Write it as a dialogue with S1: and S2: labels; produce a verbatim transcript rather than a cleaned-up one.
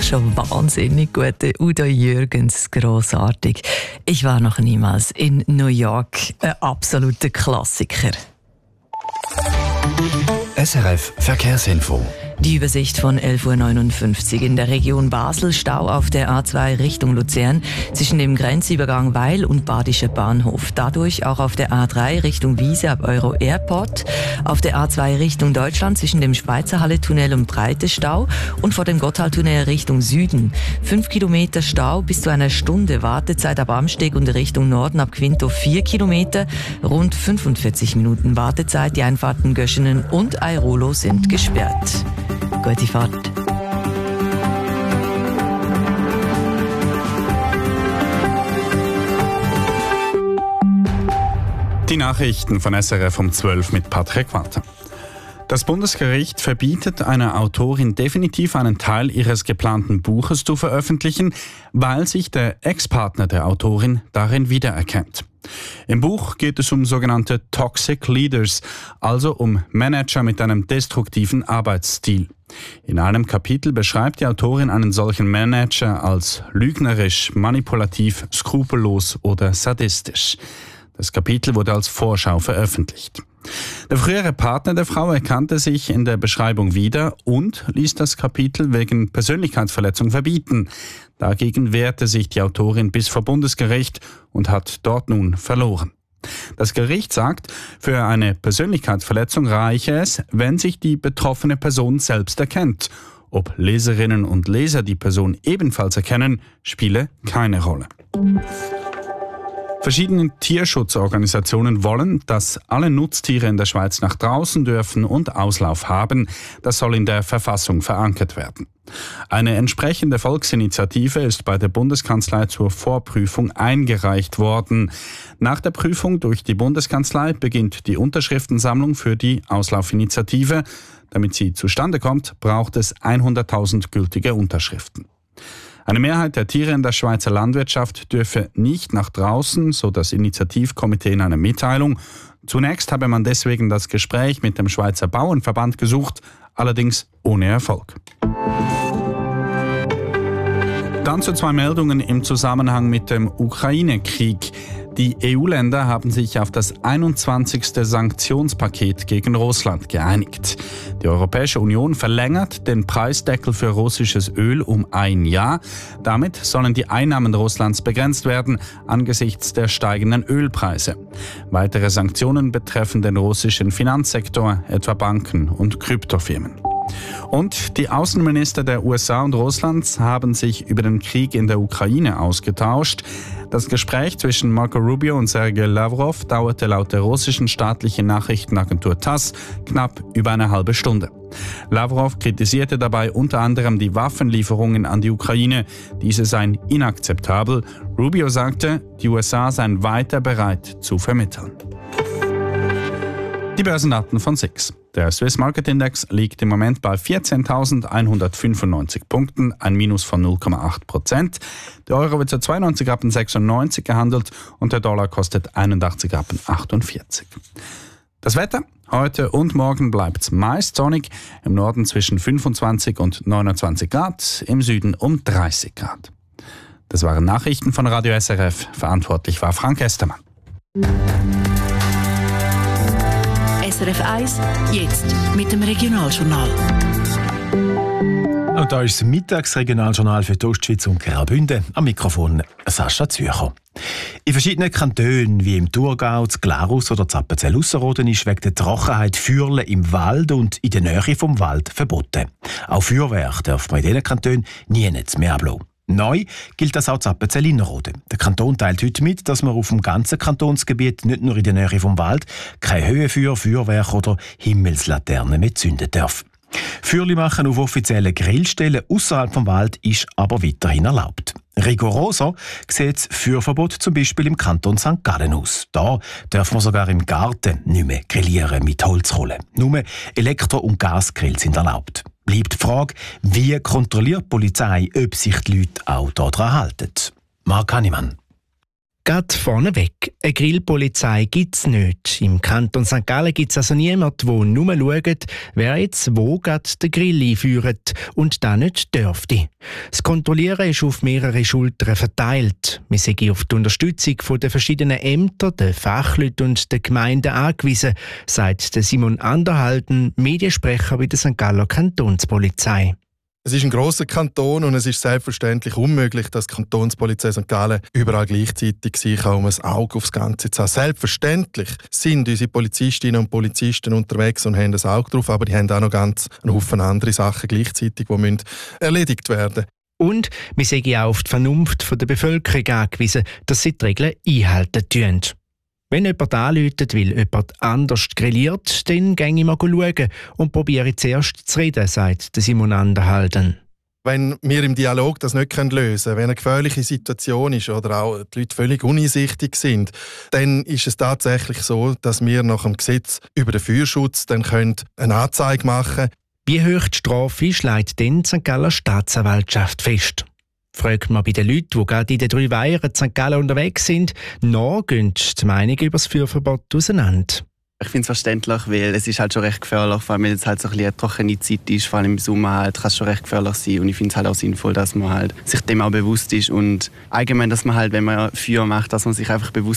S1: schon wahnsinnig gut. Udo Jürgens, grossartig. Ich war noch niemals in New York. Ein absoluter Klassiker.
S2: S R F Verkehrsinfo.
S1: Die Übersicht von elf Uhr neunundfünfzig. In der Region Basel Stau auf der A zwei Richtung Luzern zwischen dem Grenzübergang Weil und Badischer Bahnhof. Dadurch auch auf der A drei Richtung Wiese ab Euro Airport. Auf der A zwei Richtung Deutschland zwischen dem Schweizerhalle-Tunnel und Breite Stau. Und vor dem Gotthardtunnel Richtung Süden. Fünf Kilometer Stau bis zu einer Stunde Wartezeit ab Amsteg und Richtung Norden ab Quinto vier Kilometer. Rund fünfundvierzig Minuten Wartezeit. Die Einfahrten Göschenen und Airolo sind gesperrt. Gute Fahrt.
S3: Die Nachrichten von S R F um zwölf mit Patrick Walter. Das Bundesgericht verbietet einer Autorin definitiv einen Teil ihres geplanten Buches zu veröffentlichen, weil sich der Ex-Partner der Autorin darin wiedererkennt. Im Buch geht es um sogenannte Toxic Leaders, also um Manager mit einem destruktiven Arbeitsstil. In einem Kapitel beschreibt die Autorin einen solchen Manager als lügnerisch, manipulativ, skrupellos oder sadistisch. Das Kapitel wurde als Vorschau veröffentlicht. Der frühere Partner der Frau erkannte sich in der Beschreibung wieder und ließ das Kapitel wegen Persönlichkeitsverletzung verbieten. Dagegen wehrte sich die Autorin bis vor Bundesgericht und hat dort nun verloren. Das Gericht sagt, für eine Persönlichkeitsverletzung reiche es, wenn sich die betroffene Person selbst erkennt. Ob Leserinnen und Leser die Person ebenfalls erkennen, spiele keine Rolle. Verschiedene Tierschutzorganisationen wollen, dass alle Nutztiere in der Schweiz nach draußen dürfen und Auslauf haben. Das soll in der Verfassung verankert werden. Eine entsprechende Volksinitiative ist bei der Bundeskanzlei zur Vorprüfung eingereicht worden. Nach der Prüfung durch die Bundeskanzlei beginnt die Unterschriftensammlung für die Auslaufinitiative. Damit sie zustande kommt, braucht es hunderttausend gültige Unterschriften. Eine Mehrheit der Tiere in der Schweizer Landwirtschaft dürfe nicht nach draußen, so das Initiativkomitee in einer Mitteilung. Zunächst habe man deswegen das Gespräch mit dem Schweizer Bauernverband gesucht, allerdings ohne Erfolg. Dann zu zwei Meldungen im Zusammenhang mit dem Ukraine-Krieg. Die E U-Länder haben sich auf das einundzwanzigste Sanktionspaket gegen Russland geeinigt. Die Europäische Union verlängert den Preisdeckel für russisches Öl um ein Jahr. Damit sollen die Einnahmen Russlands begrenzt werden angesichts der steigenden Ölpreise. Weitere Sanktionen betreffen den russischen Finanzsektor, etwa Banken und Kryptofirmen. Und die Außenminister der U S A und Russlands haben sich über den Krieg in der Ukraine ausgetauscht. Das Gespräch zwischen Marco Rubio und Sergei Lavrov dauerte laut der russischen staatlichen Nachrichtenagentur TASS knapp über eine halbe Stunde. Lavrov kritisierte dabei unter anderem die Waffenlieferungen an die Ukraine. Diese seien inakzeptabel. Rubio sagte, die U S A seien weiter bereit zu vermitteln. Die Börsendaten von S I X. Der Swiss Market Index liegt im Moment bei vierzehntausendeinhundertfünfundneunzig Punkten, ein Minus von null Komma acht Prozent. Der Euro wird zu zweiundneunzig Rappen sechsundneunzig gehandelt und der Dollar kostet einundachtzig Rappen achtundvierzig. Das Wetter? Heute und morgen bleibt es meist sonnig, im Norden zwischen fünfundzwanzig und neunundzwanzig Grad, im Süden um dreißig Grad. Das waren Nachrichten von Radio S R F. Verantwortlich war Frank Estermann.
S4: S R F eins, jetzt mit dem Regionaljournal.
S5: Und da ist das Mittagsregionaljournal für die Ostschweiz und Graubünden. Am Mikrofon Sascha Zürcher. In verschiedenen Kantonen wie im Thurgau, Glarus oder Appenzell-Ausserrhoden ist wegen der Trockenheit Feuerle im Wald und in der Nähe vom Wald verboten. Auch Feuerwerk darf man in diesen Kantonen nie mehr ablassen. Neu gilt das auch zu Appenzell-Innerrhoden. Der Kanton teilt heute mit, dass man auf dem ganzen Kantonsgebiet, nicht nur in der Nähe vom Wald, keine Höhenfeuer, Feuerwerk oder Himmelslaternen mehr zünden darf. Feuerli machen auf offiziellen Grillstellen außerhalb vom Wald ist aber weiterhin erlaubt. Rigoroser sieht das Feuerverbot zum Beispiel im Kanton Sankt Gallen aus. Da darf man sogar im Garten nicht mehr grillieren mit Holzkohle. Nur Elektro- und Gasgrills sind erlaubt. Bleibt die Frage, wie kontrolliert die Polizei, ob sich die Leute auch daran halten? Marc Hannemann.
S6: Gerade vorneweg, eine Grillpolizei gibt es nicht. Im Kanton Sankt Gallen gibt es also niemanden, der nur schaut, wer jetzt wo gerade den Grill einführt und das nicht dürfte. Das Kontrollieren ist auf mehrere Schultern verteilt. Wir sind auf die Unterstützung der verschiedenen Ämter, der Fachleute und der Gemeinden angewiesen, sagt Simon Anderhalden, Mediensprecher bei der Sankt Galler Kantonspolizei.
S7: Es ist ein grosser Kanton und es ist selbstverständlich unmöglich, dass die Kantonspolizei Sankt Gallen überall gleichzeitig sein kann, um ein Auge aufs Ganze zu haben. Selbstverständlich sind unsere Polizistinnen und Polizisten unterwegs und haben ein Auge drauf, aber die haben auch noch ganz einen Haufen andere Sachen gleichzeitig, die müssen erledigt werden.
S6: Und wir sind auch auf die Vernunft der Bevölkerung angewiesen, dass sie die Regeln einhalten tun. Wenn jemand anruft, weil jemand anders grilliert, dann gehe ich mal schauen und probiere zuerst zu reden, sagt Simon Anderhalden.
S7: Wenn wir im Dialog das nicht lösen können, wenn eine gefährliche Situation ist oder auch die Leute völlig uneinsichtig sind, dann ist es tatsächlich so, dass wir nach dem Gesetz über den Feuerschutz dann eine Anzeige machen können.
S6: Wie hoch die Strafe ist, legt dann die Sankt Galler Staatsanwaltschaft fest. Fragt man bei den Leuten, die gerade in den drei Weihern in Sankt Gallen unterwegs sind, noch gehen die Meinungen über das Feuerverbot auseinander.
S8: Ich finde es verständlich, weil es ist halt schon recht gefährlich, vor allem wenn es halt so ein bisschen eine trockene Zeit ist, vor allem im Sommer halt, kann es schon recht gefährlich sein. Und ich finde es halt auch sinnvoll, dass man halt sich dem auch bewusst ist und allgemein, dass man halt, wenn man Feuer macht, dass man sich einfach bewusst